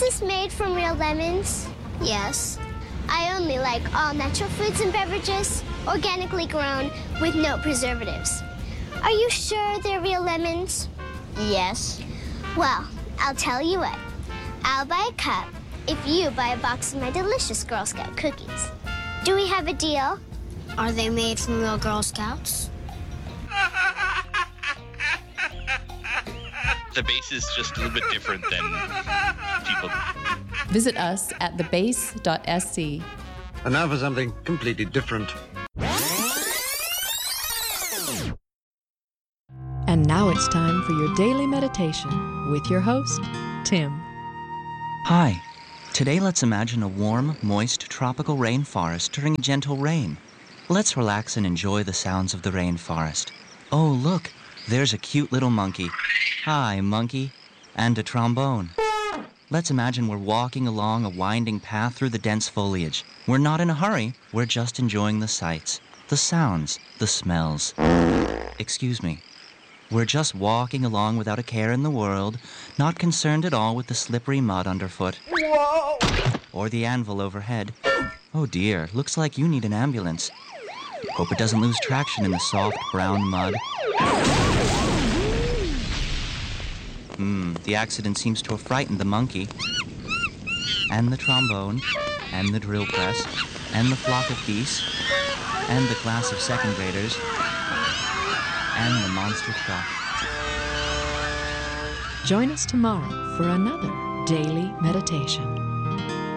these made from real lemons? Yes. I only like all natural foods and beverages, organically grown, with no preservatives. Are you sure they're real lemons? Yes. Well, I'll tell you what. I'll buy a cup if you buy a box of my delicious Girl Scout cookies. Do we have a deal? Are they made from real Girl Scouts? The base is just a little bit different than people. Visit us at thebase.sc. And now for something completely different. And now it's time for your daily meditation with your host, Tim. Hi. Today let's imagine a warm, moist, tropical rainforest during gentle rain. Let's relax and enjoy the sounds of the rainforest. Oh, look, there's a cute little monkey. Hi, monkey. And a trombone. Let's imagine we're walking along a winding path through the dense foliage. We're not in a hurry, we're just enjoying the sights, the sounds, the smells. Excuse me. We're just walking along without a care in the world, not concerned at all with the slippery mud underfoot. Whoa! Or the anvil overhead. Oh dear, looks like you need an ambulance. Hope it doesn't lose traction in the soft brown mud. The accident seems to have frightened the monkey, and the trombone, and the drill press, and the flock of geese, and the class of second graders, and the monster truck. Join us tomorrow for another daily meditation.